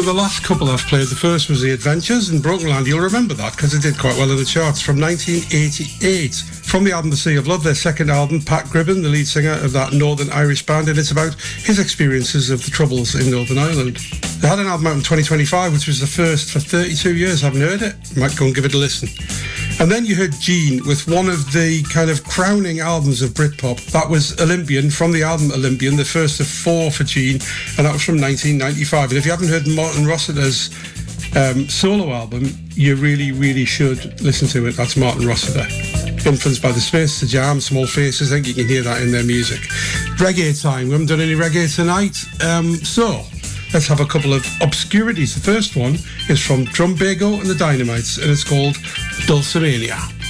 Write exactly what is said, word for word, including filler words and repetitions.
So the last couple I've played, the first was The Adventures in Broken Land. You'll remember that because it did quite well in the charts, from nineteen eighty-eight. From the album The Sea of Love, their second album, Pat Gribben, the lead singer of that Northern Irish band, and it's about his experiences of the Troubles in Northern Ireland. They had an album out in twenty twenty-five, which was the first for thirty-two years. I haven't heard it. Might go and give it a listen. And then you heard Gene with one of the kind of crowning albums of Britpop. That was Olympian, from the album Olympian, the first of four for Gene, and that was from nineteen ninety-five. And if you haven't heard Martin Rossiter's um, solo album, you really, really should listen to it. That's Martin Rossiter. Influenced by the Smiths, the Jam, Small Faces. I think you can hear that in their music. Reggae time. We haven't done any reggae tonight. Um, so, let's have a couple of obscurities. The first one is from Drumbago and the Dynamites, and it's called Dulcimania.